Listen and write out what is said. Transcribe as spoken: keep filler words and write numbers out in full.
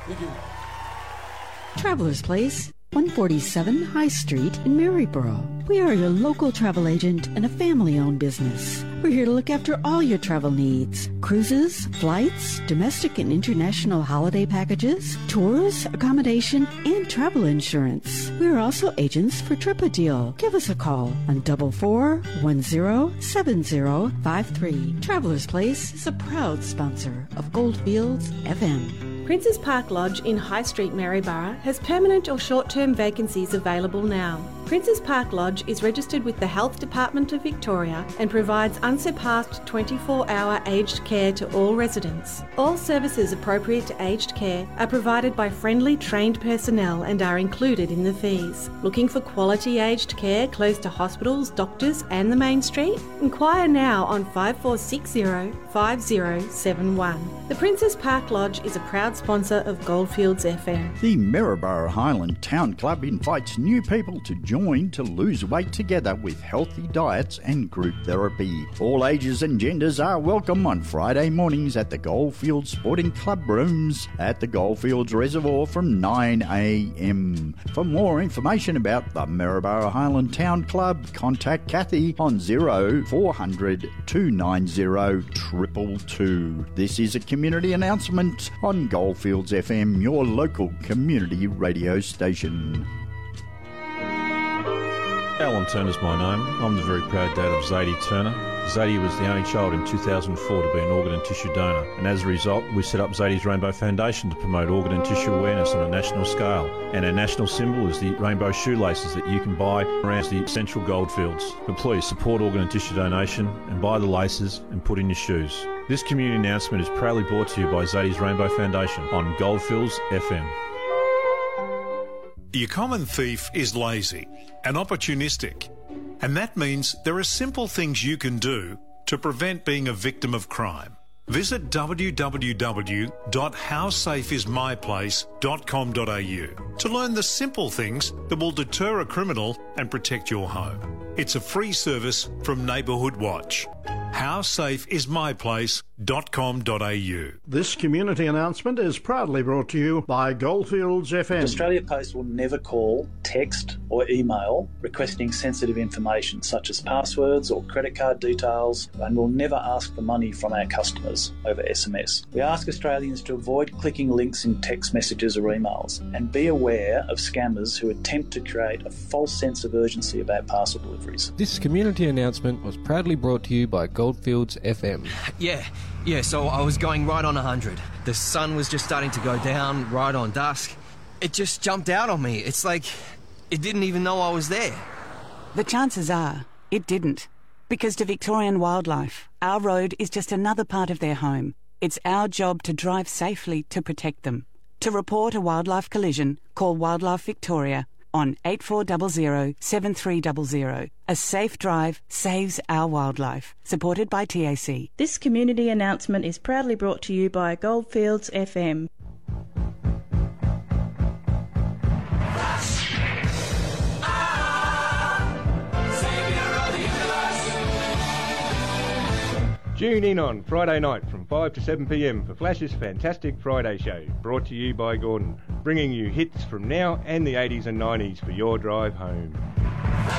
Thank you. Traveller's Place, one forty-seven High Street in Maryborough. We are your local travel agent and a family-owned business. We're here to look after all your travel needs. Cruises, flights, domestic and international holiday packages, tours, accommodation, and travel insurance. We are also agents for Tripadeal. Give us a call on double four one zero seven zero five three. Traveller's Place is a proud sponsor of Goldfields F M. Princes Park Lodge in High Street, Maryborough has permanent or short-term vacancies available now. Princes Park Lodge is registered with the Health Department of Victoria and provides unsurpassed twenty-four hour aged care to all residents. All services appropriate to aged care are provided by friendly trained personnel and are included in the fees. Looking for quality aged care close to hospitals, doctors and the main street? Inquire now on five four six zero five zero seven one. The Princes Park Lodge is a proud sponsor of Goldfields F M. The Maryborough Highland Town Club invites new people to join to lose weight together with healthy diets and group therapy. All ages and genders are welcome on Friday mornings at the Goldfields Sporting Club rooms at the Goldfields Reservoir from nine a m. For more information about the Maryborough Highland Town Club, contact Kathy on zero four hundred two nine zero two two two. This is a community announcement on Goldfields F M, your local community radio station. Alan Turner's my name. I'm the very proud dad of Zadie Turner. Zadie was the only child in two thousand four to be an organ and tissue donor, and as a result we set up Zadie's Rainbow Foundation to promote organ and tissue awareness on a national scale. And our national symbol is the rainbow shoelaces that you can buy around the central Goldfields. But please support organ and tissue donation and buy the laces and put in your shoes. This community announcement is proudly brought to you by Zadie's Rainbow Foundation on Goldfields F M. Your common thief is lazy and opportunistic, and that means there are simple things you can do to prevent being a victim of crime. Visit w w w dot how safe is my place dot com dot a u to learn the simple things that will deter a criminal and protect your home. It's a free service from Neighbourhood Watch. how safe is my place dot com dot a u. This community announcement is proudly brought to you by Goldfields F M. Australia Post will never call, text or email requesting sensitive information such as passwords or credit card details, and will never ask for money from our customers over S M S. We ask Australians to avoid clicking links in text messages or emails and be aware of scammers who attempt to create a false sense of urgency about parcel deliveries. This community announcement was proudly brought to you by Goldfields F M. Yeah, yeah, so I was going right on one hundred. The sun was just starting to go down, right on dusk. It just jumped out on me. It's like it didn't even know I was there. The chances are it didn't. Because to Victorian wildlife, our road is just another part of their home. It's our job to drive safely to protect them. To report a wildlife collision, call Wildlife Victoria on eight four zero zero seven three zero zero. A safe drive saves our wildlife. Supported by T A C. This community announcement is proudly brought to you by Goldfields F M. Tune in on Friday night from five to seven p m for Flash's Fantastic Friday Show, brought to you by Gordon, bringing you hits from now and the eighties and nineties for your drive home.